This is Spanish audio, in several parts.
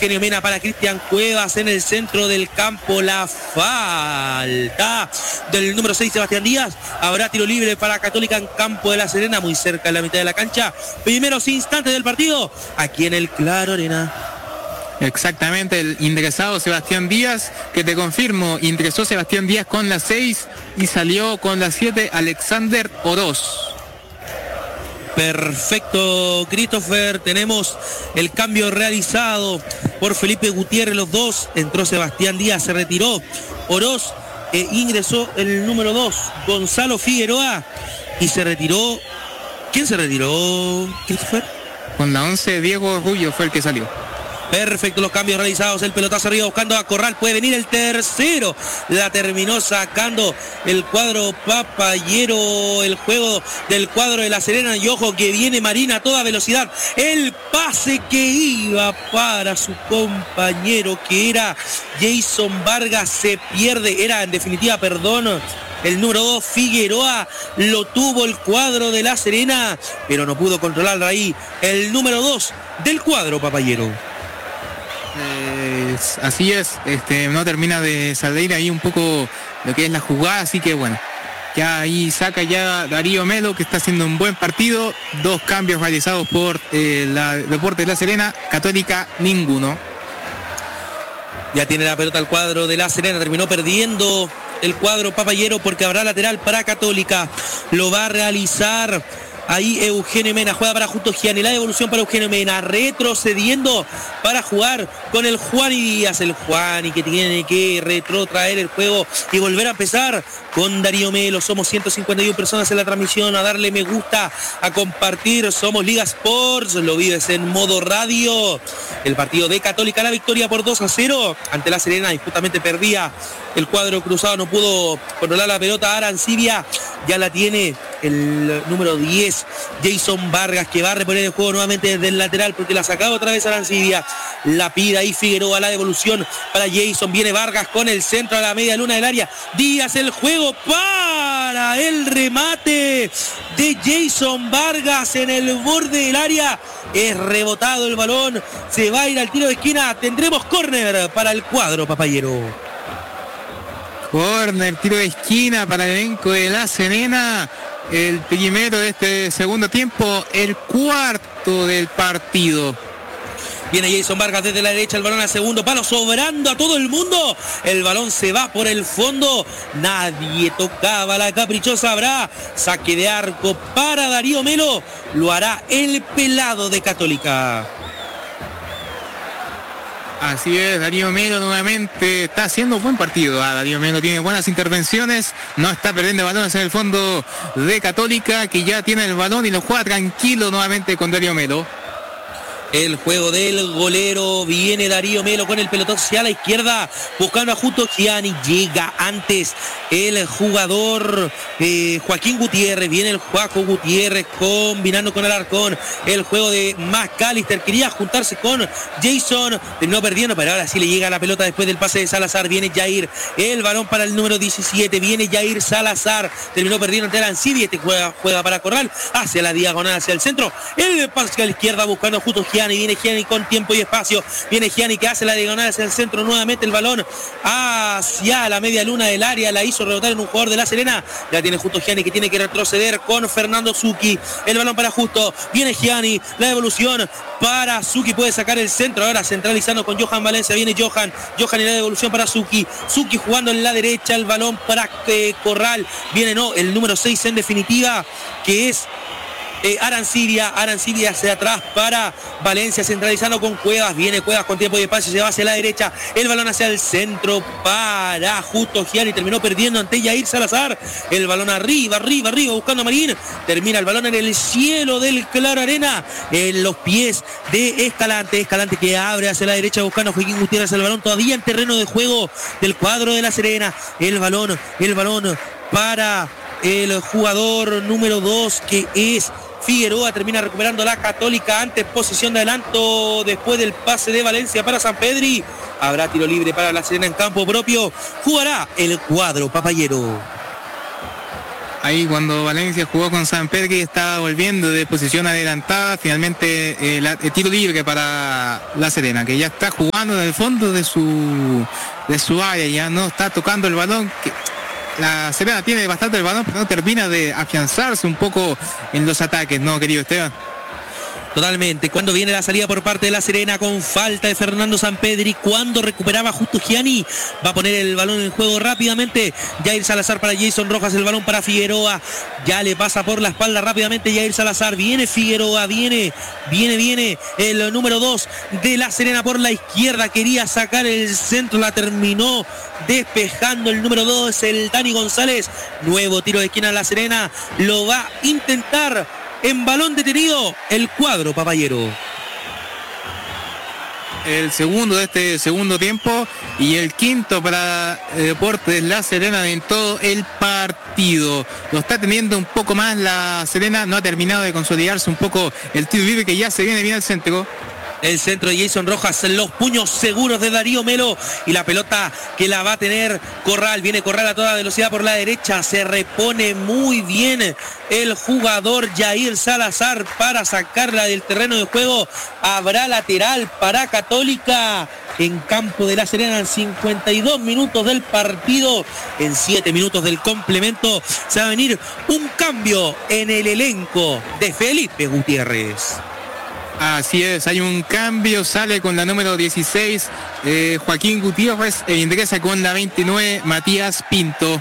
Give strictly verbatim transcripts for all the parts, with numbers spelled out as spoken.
Eugenio Mena para Cristian Cuevas en el centro del campo. La falta del número seis, Sebastián Díaz. Habrá tiro libre para Católica en campo de La Serena, muy cerca de la mitad de la cancha. Primeros instantes del partido aquí en el Claro Arena. Exactamente, el ingresado Sebastián Díaz, que te confirmo, ingresó Sebastián Díaz con la seis y salió con la siete Alexander Oroz. Perfecto, Christopher. Tenemos el cambio realizado por Felipe Gutiérrez, los dos. Entró Sebastián Díaz, se retiró Oroz, e ingresó el número dos, Gonzalo Figueroa, y se retiró. ¿Quién se retiró, Christopher? Con la once, Diego Rubio fue el que salió. Perfecto, los cambios realizados, el pelotazo arriba buscando a Corral, puede venir el tercero, la terminó sacando el cuadro papayero, el juego del cuadro de La Serena, y ojo que viene Marina a toda velocidad, el pase que iba para su compañero que era Jason Vargas se pierde, era en definitiva, perdón, el número dos, Figueroa, lo tuvo el cuadro de La Serena, pero no pudo controlar ahí el número dos del cuadro papayero. Eh, así es, este, no termina de salir ahí un poco lo que es la jugada, así que bueno, ya ahí saca ya Darío Melo, que está haciendo un buen partido. Dos cambios realizados por eh, la Deportes de La Serena, Católica ninguno. Ya tiene la pelota el cuadro de La Serena, terminó perdiendo el cuadro papayero porque habrá lateral para Católica, lo va a realizar ahí Eugenio Mena, juega para Justo Gianni, la devolución para Eugenio Mena, retrocediendo para jugar con el Juani Díaz, el Juani que tiene que retrotraer el juego y volver a empezar con Darío Melo. Somos ciento cincuenta y una personas en la transmisión, a darle me gusta, a compartir. Somos Liga Sports, lo vives en modo radio. El partido de Católica, la victoria por dos a cero ante La Serena, y justamente perdía el cuadro cruzado, no pudo controlar la pelota. Arancibia ya la tiene el número diez, Jason Vargas, que va a reponer el juego nuevamente desde el lateral porque la sacaba otra vez Arancibia. La pide ahí Figueroa, la devolución para Jason, viene Vargas con el centro a la media luna del área. Díaz, el juego para el remate de Jason Vargas en el borde del área. Es rebotado el balón, se va a ir al tiro de esquina. Tendremos córner para el cuadro papayero. Córner, tiro de esquina para el elenco de La Serena. El primero de este segundo tiempo, el cuarto del partido. Viene Jason Vargas desde la derecha, el balón al segundo palo, sobrando a todo el mundo. El balón se va por el fondo. Nadie tocaba la caprichosa. Habrá saque de arco para Darío Melo. Lo hará el pelado de Católica. Así es, Darío Melo nuevamente está haciendo un buen partido. Ah, Darío Melo tiene buenas intervenciones, no está perdiendo balones en el fondo de Católica, que ya tiene el balón y lo juega tranquilo nuevamente con Darío Melo. El juego del golero, viene Darío Melo con el pelotón hacia la izquierda, buscando a Justo Gianni, llega antes el jugador eh, Joaquín Gutiérrez, viene el Joaco Gutiérrez combinando con Alarcón, el juego de McAllister, quería juntarse con Jason, terminó perdiendo, pero ahora sí le llega la pelota después del pase de Salazar, viene Jair, el balón para el número diecisiete, viene Jair Salazar, terminó perdiendo ante Arancibia, este juega, juega para Corral, hacia la diagonal, hacia el centro, el pase a la izquierda buscando a Justo Gianni, viene Gianni con tiempo y espacio, viene Gianni que hace la diagonal hacia el centro, nuevamente el balón hacia la media luna del área, la hizo rebotar en un jugador de La Serena, ya tiene Justo Gianni que tiene que retroceder con Fernando Zucchi, el balón para Justo, viene Gianni, la devolución para Zucchi, puede sacar el centro, ahora centralizando con Johan Valencia, viene Johan, Johan y la devolución para Zucchi, Zucchi jugando en la derecha, el balón para eh, Corral, viene no, el número seis en definitiva, que es Eh, Arancibia, Arancibia hacia atrás para Valencia, centralizando con Cuevas, viene Cuevas con tiempo y espacio, se va hacia la derecha, el balón hacia el centro para Justo Gianni, terminó perdiendo ante Jair Salazar, el balón arriba, arriba, arriba, buscando a Marín, termina el balón en el cielo del Claro Arena, en los pies de Escalante, Escalante que abre hacia la derecha buscando a Joaquín Gutiérrez, el balón todavía en terreno de juego del cuadro de La Serena, el balón, el balón para el jugador número dos que es Figueroa, termina recuperando la Católica, antes posición de adelanto después del pase de Valencia para San Pedri. Habrá tiro libre para La Serena en campo propio. Jugará el cuadro papayero. ahí cuando Valencia jugó con San Pedro y estaba volviendo de posición adelantada, finalmente eh, la, el tiro libre para La Serena, que ya está jugando en el fondo de su de su área, ya no está tocando el balón. Que La Serena tiene bastante el balón, pero no termina de afianzarse un poco en los ataques, ¿no, querido Esteban? Totalmente. Cuando viene la salida por parte de La Serena con falta de Fernando Sampedri, cuando recuperaba justo Gianni, va a poner el balón en juego rápidamente. Jair Salazar para Jason Rojas, el balón para Figueroa. Ya le pasa por la espalda rápidamente Jair Salazar. Viene Figueroa, viene, viene, viene el número dos de La Serena por la izquierda. Quería sacar el centro, la terminó despejando el número dos, el Dani González. Nuevo tiro de esquina a La Serena. Lo va a intentar. En balón detenido, el cuadro papayero. El segundo de este segundo tiempo y el quinto para Deportes La Serena en todo el partido. Lo está teniendo un poco más La Serena, no ha terminado de consolidarse un poco el tiro libre, que ya se viene bien al centro. El centro de Jason Rojas, los puños seguros de Darío Melo y la pelota que la va a tener Corral. Viene Corral a toda velocidad por la derecha, se repone muy bien el jugador Jair Salazar para sacarla del terreno de juego. Habrá lateral para Católica en campo de La Serena en cincuenta y dos minutos del partido. En siete minutos del complemento se va a venir un cambio en el elenco de Felipe Gutiérrez. Así es, hay un cambio, sale con la número dieciséis eh, Joaquín Gutiérrez e ingresa con la veintinueve Matías Pinto.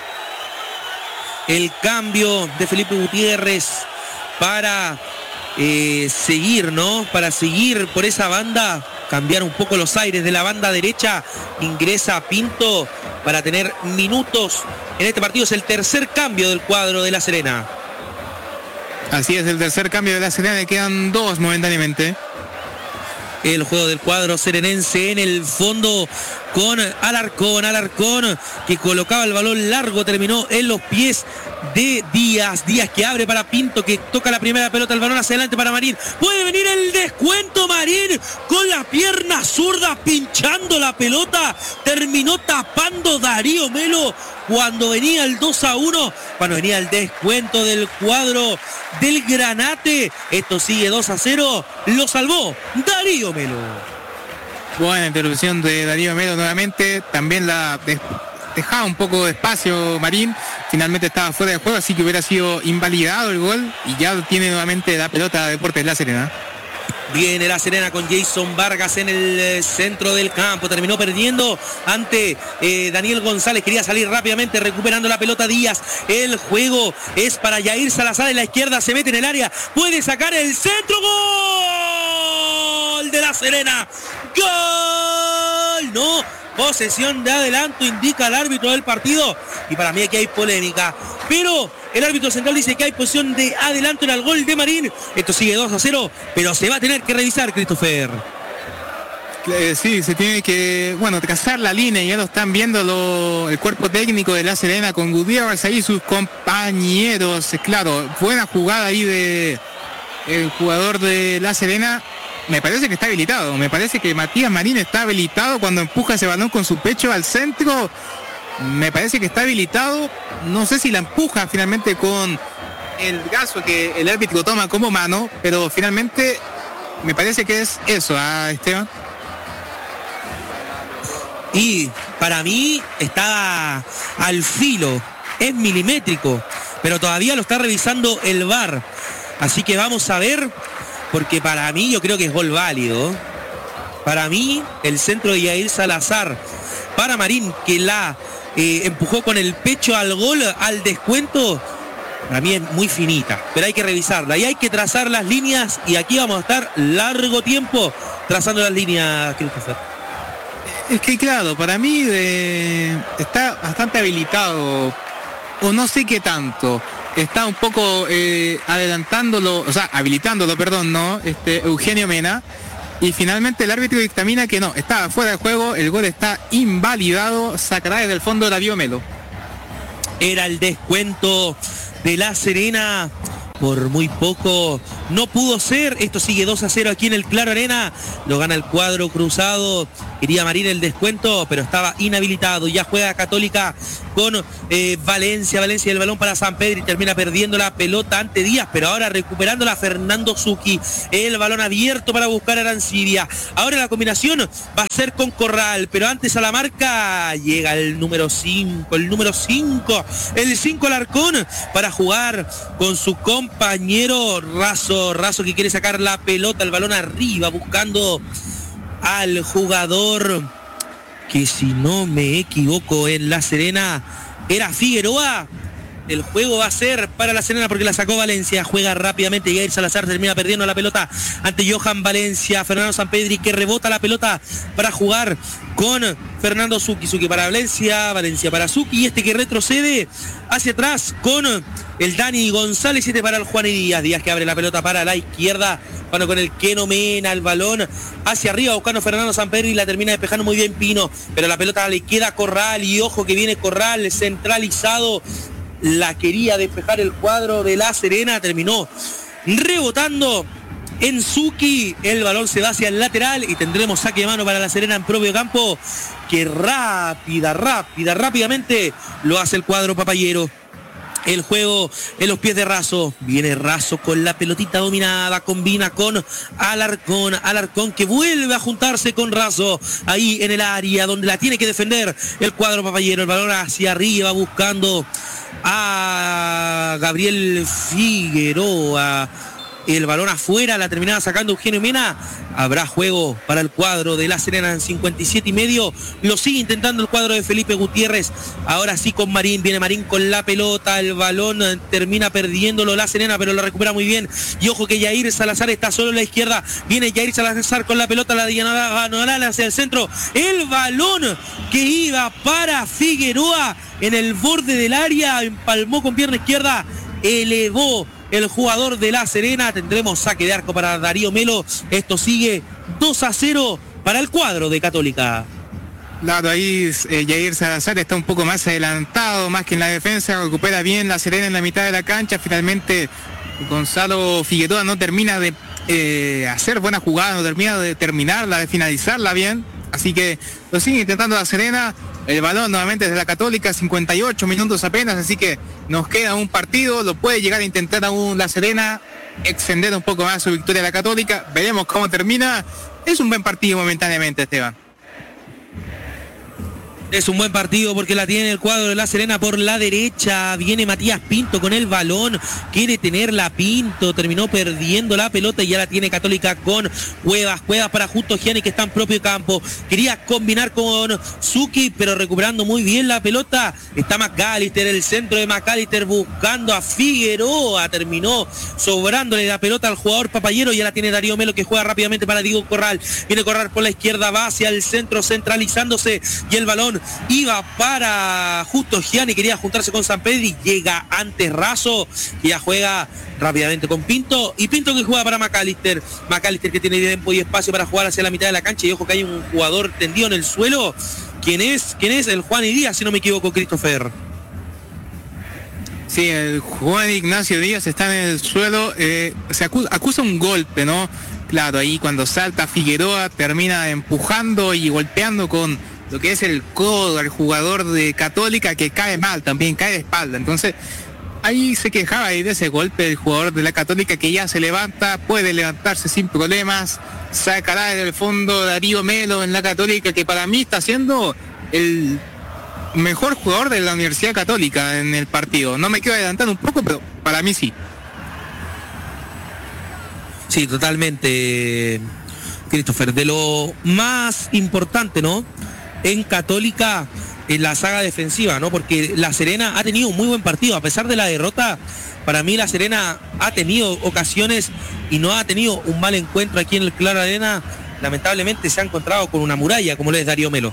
El cambio de Felipe Gutiérrez para eh, seguir, ¿no? Para seguir por esa banda, cambiar un poco los aires de la banda derecha. Ingresa Pinto para tener minutos en este partido. Es el tercer cambio del cuadro de La Serena. Así es, el tercer cambio de La Serena, le quedan dos momentáneamente. El juego del cuadro serenense en el fondo con Alarcón, Alarcón que colocaba el balón largo, terminó en los pies de Díaz, Díaz que abre para Pinto, que toca la primera pelota, el balón hacia adelante para Marín, puede venir el descuento, Marín con la pierna zurda pinchando la pelota, terminó tapando Darío Melo cuando venía el dos a uno, cuando venía el descuento del cuadro del Granate. Esto sigue dos a cero, lo salvó Darío Melo. Buena intervención de Darío Melo nuevamente, también la de, dejaba un poco de espacio Marín, finalmente estaba fuera de juego, así que hubiera sido invalidado el gol y ya tiene nuevamente la pelota de Deportes La Serena. Viene La Serena con Jason Vargas en el eh, centro del campo. Terminó perdiendo ante eh, Daniel González. Quería salir rápidamente recuperando la pelota Díaz. El juego es para Jair Salazar en la izquierda. Se mete en el área. Puede sacar el centro. ¡Gol de La Serena! ¡Gol! No. Posesión de adelanto indica el árbitro del partido. Y para mí aquí hay polémica. Pero el árbitro central dice que hay posición de adelanto en el gol de Marín. Esto sigue dos a cero, pero se va a tener que revisar, Christopher. Eh, sí, se tiene que, bueno, trazar la línea. Ya lo están viendo lo, el cuerpo técnico de La Serena con Gutiérrez ahí, sus compañeros. Claro, buena jugada ahí de el jugador de La Serena. Me parece que está habilitado. Me parece que Matías Marín está habilitado cuando empuja ese balón con su pecho al centro. Me parece que está habilitado. No sé si la empuja finalmente con el brazo que el árbitro toma como mano, pero finalmente me parece que es eso, ¿ah, Esteban? Y para mí está al filo, es milimétrico, pero todavía lo está revisando el V A R. Así que vamos a ver, porque para mí yo creo que es gol válido. Para mí el centro de Yair Salazar para Marín, que la eh, empujó con el pecho al gol, al descuento, para mí es muy finita, pero hay que revisarla y hay que trazar las líneas, y aquí vamos a estar largo tiempo trazando las líneas, Christopher. Es que claro, para mí eh, está bastante habilitado, o no sé qué tanto. Está un poco eh, adelantándolo, o sea, habilitándolo, perdón, ¿no? Este Eugenio Mena. Y finalmente el árbitro dictamina que no, está fuera de juego, el gol está invalidado, sacará desde el fondo Darío Melo. Era el descuento de La Serena, por muy poco no pudo ser. Esto sigue dos a cero aquí en el Claro Arena. Lo gana el cuadro cruzado. Quería Marín el descuento, pero estaba inhabilitado. Ya juega Católica con eh, Valencia. Valencia el balón para San Pedro y termina perdiendo la pelota ante Díaz, pero ahora recuperándola Fernando Zucchi. El balón abierto para buscar a Arancibia. Ahora la combinación va a ser con Corral, pero antes a la marca llega el número cinco, el número cinco, el cinco Alarcón para jugar con su compañero Razo. Razo que quiere sacar la pelota, el balón arriba buscando al jugador que, si no me equivoco, en La Serena era Figueroa. El juego va a ser para La Serena porque la sacó Valencia. Juega rápidamente Jair Salazar, termina perdiendo la pelota ante Johan Valencia. Fernando Sampedri que rebota la pelota para jugar con Fernando Zucchi. Zucchi para Valencia, Valencia para Zucchi. Y este que retrocede hacia atrás con el Dani González. Este para el Juan y Díaz. Díaz que abre la pelota para la izquierda. Bueno, con el Keno Mena, el balón hacia arriba buscando Fernando Sampedri y la termina despejando muy bien Pino. Pero la pelota le queda a Corral y ojo que viene Corral centralizado. La quería despejar el cuadro de La Serena, terminó rebotando en Zucchi. El balón se va hacia el lateral y tendremos saque de mano para La Serena en propio campo, que rápida, rápida, rápidamente lo hace el cuadro papayero. El juego en los pies de Razo. Viene Razo con la pelotita dominada. Combina con Alarcón. Alarcón que vuelve a juntarse con Razo. Ahí en el área donde la tiene que defender el cuadro papayero. El balón hacia arriba buscando a Gabriel Figueroa. El balón afuera, la terminaba sacando Eugenio Mena. Habrá juego para el cuadro de La Serena en cincuenta y siete y medio. Lo sigue intentando el cuadro de Felipe Gutiérrez. Ahora sí con Marín. Viene Marín con la pelota. El balón termina perdiéndolo La Serena, pero lo recupera muy bien. Y ojo que Jair Salazar está solo en la izquierda. Viene Jair Salazar con la pelota. La diagonal hacia el centro. El balón que iba para Figueroa en el borde del área. Empalmó con pierna izquierda. Elevó el jugador de La Serena. Tendremos saque de arco para Darío Melo. Esto sigue dos a cero para el cuadro de Católica. Claro, ahí eh, Jair Salazar está un poco más adelantado, más que en la defensa. Recupera bien La Serena en la mitad de la cancha. Finalmente Gonzalo Figueroa no termina de eh, hacer buena jugada, no termina de terminarla, de finalizarla bien. Así que lo sigue intentando La Serena. El balón nuevamente desde la Católica, cincuenta y ocho minutos apenas, así que nos queda un partido, lo puede llegar a intentar aún La Serena, extender un poco más su victoria a la Católica. Veremos cómo termina. Es un buen partido momentáneamente, Esteban. Es un buen partido porque la tiene el cuadro de La Serena por la derecha. Viene Matías Pinto con el balón. Quiere tenerla Pinto. Terminó perdiendo la pelota y ya la tiene Católica con Cuevas. Cuevas para Justo Gianni que está en propio campo. Quería combinar con Zucchi, pero recuperando muy bien la pelota. Está McAllister, el centro de McAllister buscando a Figueroa. Terminó sobrándole la pelota al jugador papayero. Ya la tiene Darío Melo que juega rápidamente para Diego Corral. Viene Corral por la izquierda, va hacia el centro centralizándose y el balón iba para Justo Gianni, quería juntarse con Sampedri, llega antes Razo, que ya juega rápidamente con Pinto, y Pinto que juega para McAllister, McAllister que tiene tiempo y espacio para jugar hacia la mitad de la cancha, y ojo que hay un jugador tendido en el suelo. ¿Quién es? ¿Quién es? El Juan y Díaz, si no me equivoco, Christopher. Sí, el Juan Ignacio Díaz está en el suelo, eh, se acusa, acusa un golpe, ¿no? Claro, ahí cuando salta Figueroa termina empujando y golpeando con lo que es el codo al jugador de Católica, que cae mal, también cae de espalda. Entonces ahí se quejaba ahí de ese golpe del jugador de la Católica, que ya se levanta, puede levantarse sin problemas. Sacará del fondo Darío Melo en la Católica, que para mí está siendo el mejor jugador de la Universidad Católica en el partido. No me quiero adelantar un poco, pero para mí sí. Sí, totalmente, Christopher. De lo más importante, ¿no?, en Católica, en la saga defensiva, ¿no? Porque La Serena ha tenido un muy buen partido, a pesar de la derrota. Para mí La Serena ha tenido ocasiones y no ha tenido un mal encuentro aquí en el Claro Arena. Lamentablemente se ha encontrado con una muralla, como lo es Darío Melo.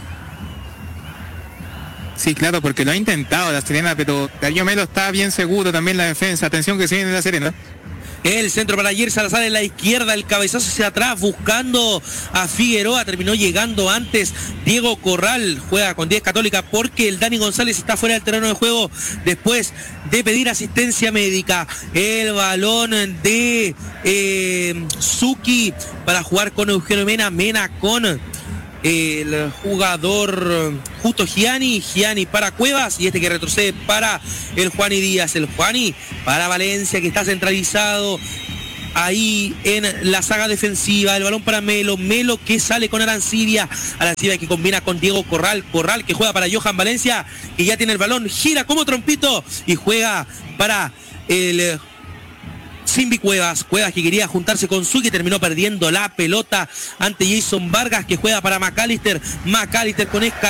Sí, claro, porque lo ha intentado La Serena, pero Darío Melo está bien seguro también en la defensa. Atención que se viene La Serena. El centro para Jair Salazar en la izquierda, el cabezazo hacia atrás buscando a Figueroa, terminó llegando antes Diego Corral, juega con diez Católica porque el Dani González está fuera del terreno de juego después de pedir asistencia médica. El balón de eh, Suki para jugar con Eugenio Mena, Mena con el jugador Justo Gianni, Gianni para Cuevas y este que retrocede para el Juani Díaz, el Juani para Valencia que está centralizado ahí en la saga defensiva, el balón para Melo, Melo que sale con Arancibia, Arancibia que combina con Diego Corral, Corral que juega para Johan Valencia, que ya tiene el balón, gira como trompito y juega para el Simbi Cuevas, Cuevas que quería juntarse con Suki, terminó perdiendo la pelota ante Jason Vargas que juega para McAllister, McAllister con Esca